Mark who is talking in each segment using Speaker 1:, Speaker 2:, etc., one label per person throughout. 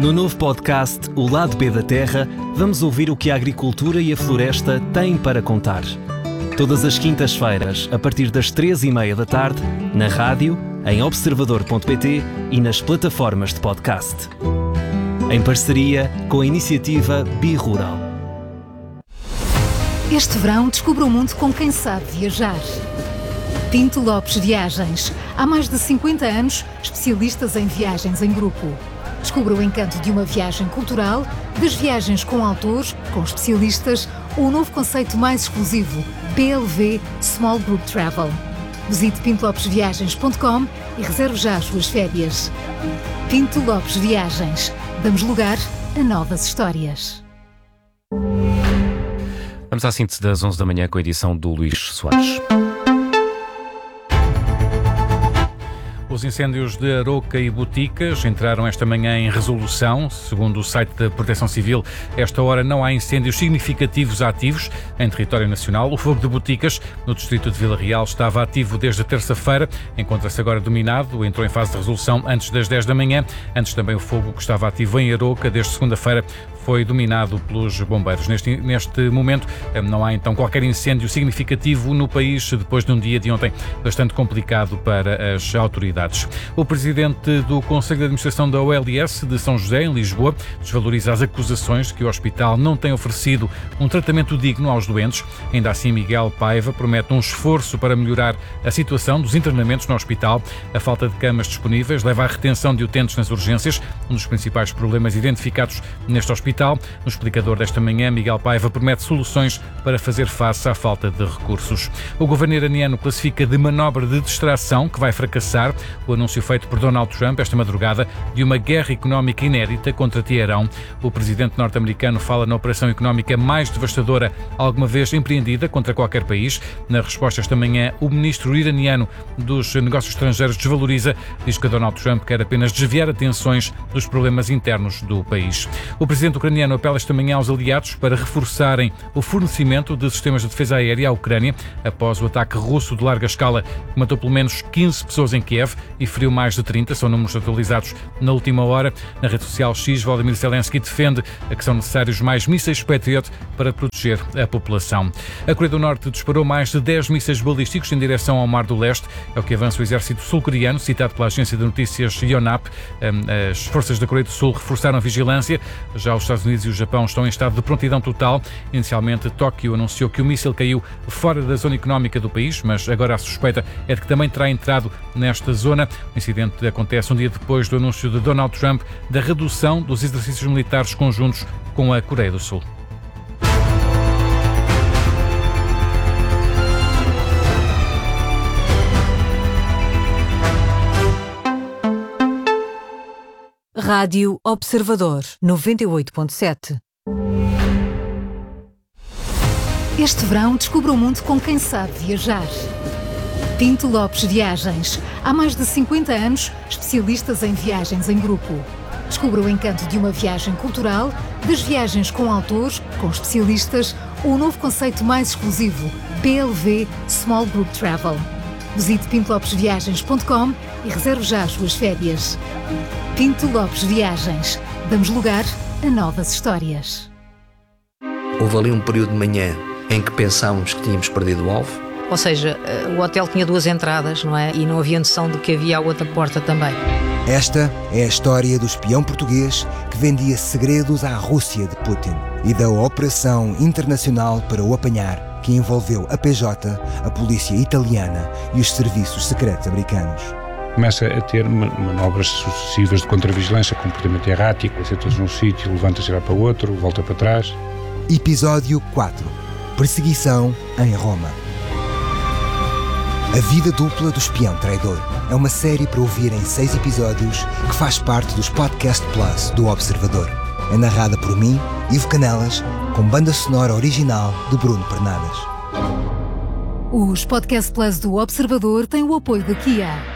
Speaker 1: No novo podcast O Lado B da Terra, vamos ouvir o que a agricultura e a floresta têm para contar. Todas as quintas-feiras, a partir das 3h30 da tarde, na rádio, em observador.pt e nas plataformas de podcast. Em parceria com a iniciativa Bi-Rural.
Speaker 2: Este verão descubra o mundo com quem sabe viajar. Pinto Lopes Viagens. Há mais de 50 anos, especialistas em viagens em grupo. Descubra o encanto de uma viagem cultural, das viagens com autores, com especialistas, ou o novo conceito mais exclusivo, PLV Small Group Travel. Visite pintolopesviagens.com e reserve já as suas férias. Pinto Lopes Viagens. Damos lugar a novas histórias.
Speaker 3: Vamos à síntese das 11 da manhã com a edição do Luís Soares. Os incêndios de Aroca e Boticas entraram esta manhã em resolução. Segundo o site da Proteção Civil, esta hora não há incêndios significativos ativos em território nacional. O fogo de Boticas, no distrito de Vila Real, estava ativo desde terça-feira. Encontra-se agora dominado. Entrou em fase de resolução antes das 10 da manhã. Antes também o fogo que estava ativo em Aroca, desde segunda-feira, foi dominado pelos bombeiros. Neste momento não há então qualquer incêndio significativo no país, depois de um dia de ontem bastante complicado para as autoridades. O presidente do Conselho de Administração da OLS de São José, em Lisboa, desvaloriza as acusações de que o hospital não tem oferecido um tratamento digno aos doentes. Ainda assim, Miguel Paiva promete um esforço para melhorar a situação dos internamentos no hospital. A falta de camas disponíveis leva à retenção de utentes nas urgências, um dos principais problemas identificados neste hospital. No explicador desta manhã, Miguel Paiva promete soluções para fazer face à falta de recursos. O governo iraniano classifica de manobra de distração que vai fracassar o anúncio feito por Donald Trump esta madrugada de uma guerra económica inédita contra Teherão. O presidente norte-americano fala na operação económica mais devastadora alguma vez empreendida contra qualquer país. Na resposta esta manhã, o ministro iraniano dos Negócios Estrangeiros desvaloriza, diz que Donald Trump quer apenas desviar atenções dos problemas internos do país. O presidente ucraniano apela esta manhã aos aliados para reforçarem o fornecimento de sistemas de defesa aérea à Ucrânia após o ataque russo de larga escala que matou pelo menos 15 pessoas em Kiev e feriu mais de 30, são números atualizados na última hora. Na rede social X, Volodymyr Zelensky defende que são necessários mais mísseis Patriot para proteger a população. A Coreia do Norte disparou mais de 10 mísseis balísticos em direção ao Mar do Leste, é o que avança o exército sul-coreano, citado pela agência de notícias Yonhap. As forças da Coreia do Sul reforçaram a vigilância. Já os Estados Unidos e o Japão estão em estado de prontidão total. Inicialmente, Tóquio anunciou que o míssil caiu fora da zona económica do país, mas agora a suspeita é de que também terá entrado nesta zona. O incidente acontece um dia depois do anúncio de Donald Trump da redução dos exercícios militares conjuntos com a Coreia do Sul.
Speaker 2: Rádio Observador 98.7. Este verão descubra o mundo com quem sabe viajar. Pinto Lopes Viagens. Há mais de 50 anos, especialistas em viagens em grupo. Descubra o encanto de uma viagem cultural, das viagens com autores, com especialistas, ou o novo conceito mais exclusivo, PLV Small Group Travel. Visite pintolopesviagens.com e reserve já as suas férias. Pinto Lopes Viagens. Damos lugar a novas histórias.
Speaker 4: Houve ali um período de manhã em que pensámos que tínhamos perdido o alvo.
Speaker 5: Ou seja, o hotel tinha 2 entradas, não é? E não havia noção de que havia a outra porta também.
Speaker 6: Esta é a história do espião português que vendia segredos à Rússia de Putin e da operação internacional para o apanhar, que envolveu a PJ, a polícia italiana e os serviços secretos americanos.
Speaker 7: Começa a ter manobras sucessivas de contravigilância, comportamento errático, senta-se num sítio, levanta-se e vai para outro, volta para trás.
Speaker 6: Episódio 4. Perseguição em Roma. A vida dupla do espião traidor é uma série para ouvir em 6 episódios que faz parte dos Podcast Plus do Observador. É narrada por mim, Ivo Canelas, com banda sonora original de Bruno Pernadas.
Speaker 2: Os Podcast Plus do Observador têm o apoio da Kia.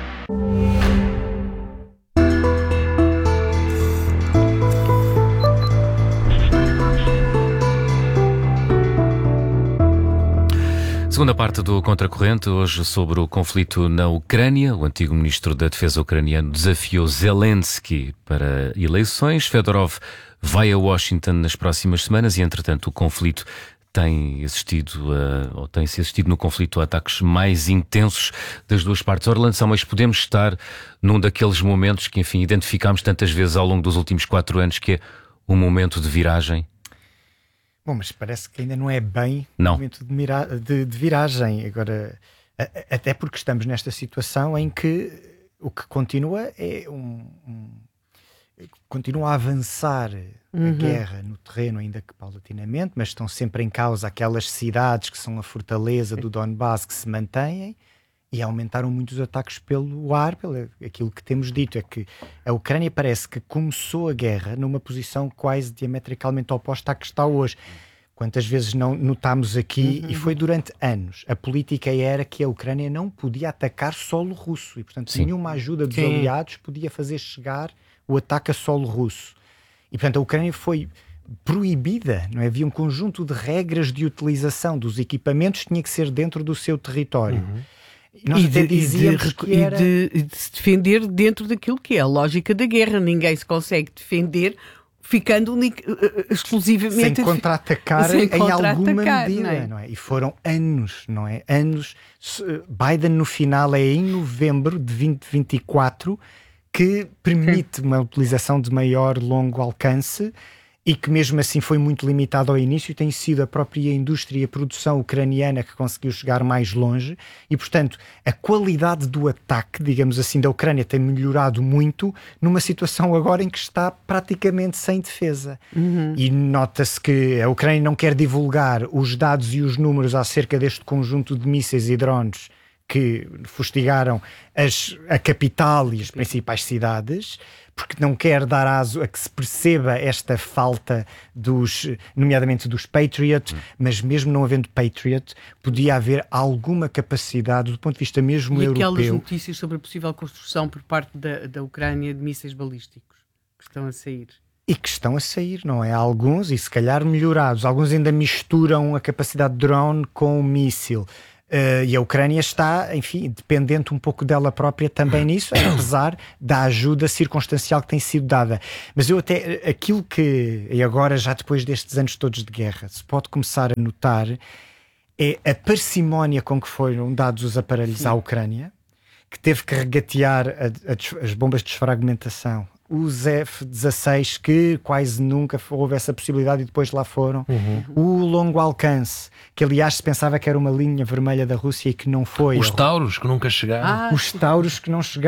Speaker 1: Segunda parte do Contracorrente, hoje sobre o conflito na Ucrânia. O antigo ministro da Defesa ucraniano desafiou Zelensky para eleições. Fedorov vai a Washington nas próximas semanas e, entretanto, o conflito tem-se assistido no conflito a ataques mais intensos das duas partes. Orlando Salmões, podemos estar num daqueles momentos que, enfim, identificámos tantas vezes ao longo dos últimos 4 anos, que é um momento de viragem?
Speaker 8: Bom, mas parece que ainda não é bem um momento de viragem. Agora, até porque estamos nesta situação em que o que continua é continua a avançar a guerra no terreno, ainda que paulatinamente, mas estão sempre em causa aquelas cidades que são a fortaleza do Donbass que se mantêm, e aumentaram muito os ataques pelo ar, aquilo que temos dito, é que a Ucrânia parece que começou a guerra numa posição quase diametricalmente oposta à que está hoje. Quantas vezes não notámos aqui, e foi durante anos, a política era que a Ucrânia não podia atacar solo russo, e portanto nenhuma ajuda dos aliados podia fazer chegar o ataque a solo russo. E portanto a Ucrânia foi proibida, não é? Havia um conjunto de regras de utilização dos equipamentos que tinha que ser dentro do seu território. E
Speaker 9: de se defender dentro daquilo que é a lógica da guerra. Ninguém se consegue defender ficando exclusivamente...
Speaker 8: Sem contra-atacar em alguma medida, não é? E foram anos, não é? Anos. Biden, no final, é em novembro de 2024 que permite uma utilização de maior longo alcance, e que mesmo assim foi muito limitado ao início. Tem sido a própria indústria e a produção ucraniana que conseguiu chegar mais longe, e portanto a qualidade do ataque, digamos assim, da Ucrânia tem melhorado muito numa situação agora em que está praticamente sem defesa. E nota-se que a Ucrânia não quer divulgar os dados e os números acerca deste conjunto de mísseis e drones que fustigaram a capital e as principais cidades, porque não quer dar aso a que se perceba esta falta nomeadamente dos Patriot, mas mesmo não havendo Patriot, podia haver alguma capacidade do ponto de vista mesmo europeu.
Speaker 9: E aquelas notícias sobre a possível construção por parte da Ucrânia de mísseis balísticos que estão a sair.
Speaker 8: E que estão a sair, não é? Alguns, e se calhar melhorados. Alguns ainda misturam a capacidade de drone com o míssil. E a Ucrânia está, enfim, dependente um pouco dela própria também nisso, apesar da ajuda circunstancial que tem sido dada. Mas aquilo que, e agora já depois destes anos todos de guerra, se pode começar a notar é a parcimónia com que foram dados os aparelhos à Ucrânia, que teve que regatear as bombas de desfragmentação, os F-16, que quase nunca houve essa possibilidade e depois lá foram, o longo alcance, que aliás se pensava que era uma linha vermelha da Rússia e que não foi.
Speaker 10: Os Tauros que nunca chegaram.
Speaker 8: Os Tauros que não chegaram.